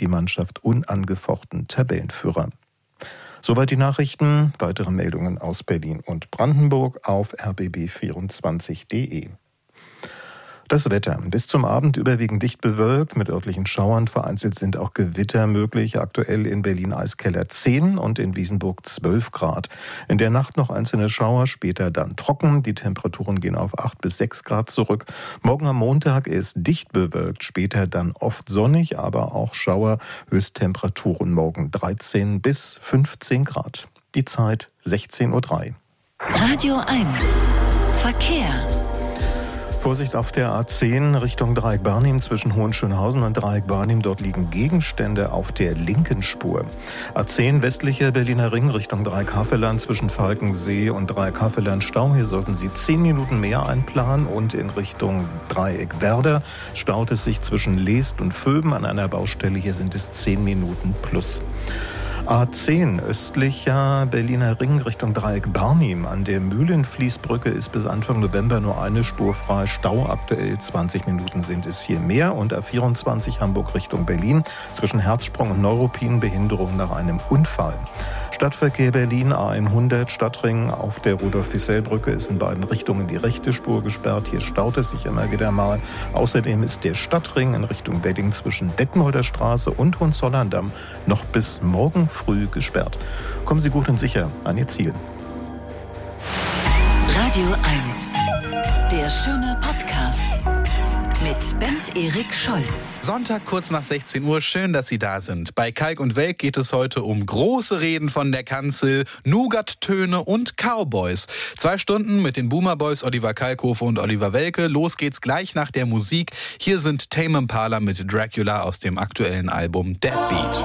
die Mannschaft unangefochten Tabellenführer. Soweit die Nachrichten. Weitere Meldungen aus Berlin und Brandenburg auf rbb24.de. Das Wetter. Bis zum Abend überwiegend dicht bewölkt mit örtlichen Schauern. Vereinzelt sind auch Gewitter möglich. Aktuell in Berlin Eiskeller 10 und in Wiesenburg 12 Grad. In der Nacht noch einzelne Schauer, später dann trocken. Die Temperaturen gehen auf 8 bis 6 Grad zurück. Morgen am Montag ist dicht bewölkt, später dann oft sonnig, aber auch Schauer. Höchsttemperaturen morgen 13 bis 15 Grad. Die Zeit 16:03 Uhr. Radio 1 Verkehr. Vorsicht auf der A10 Richtung Dreieck-Barnim zwischen Hohenschönhausen und Dreieck-Barnim. Dort liegen Gegenstände auf der linken Spur. A10 westlicher Berliner Ring Richtung Dreieck-Havelland zwischen Falkensee und Dreieck-Havelland Stau. Hier sollten Sie 10 Minuten mehr einplanen. Und in Richtung Dreieck-Werder staut es sich zwischen Leest und Vöben an einer Baustelle. Hier sind es 10 Minuten plus. A10 östlicher Berliner Ring Richtung Dreieck-Barnim. An der Mühlenfließbrücke ist bis Anfang November nur eine Spur frei. Stau aktuell 20 Minuten sind es hier mehr. Und A24 Hamburg Richtung Berlin zwischen Herzsprung und Neuruppin Behinderung nach einem Unfall. Stadtverkehr Berlin A100 Stadtring auf der Rudolf-Fischel-Brücke ist in beiden Richtungen die rechte Spur gesperrt. Hier staut es sich immer wieder mal. Außerdem ist der Stadtring in Richtung Wedding zwischen Detmolder Straße und Hohenzollern-Damm noch bis morgen früh gesperrt. Kommen Sie gut und sicher an Ihr Ziel. Radio 1, der schöne Podcast mit Bent-Erik Scholz. Sonntag kurz nach 16 Uhr, schön, dass Sie da sind. Bei Kalk und Welk geht es heute um große Reden von der Kanzel, Nougat-Töne und Cowboys. 2 Stunden mit den Boomer Boys Oliver Kalkofe und Oliver Welke. Los geht's gleich nach der Musik. Hier sind Tame Impala mit Dracula aus dem aktuellen Album Deadbeat.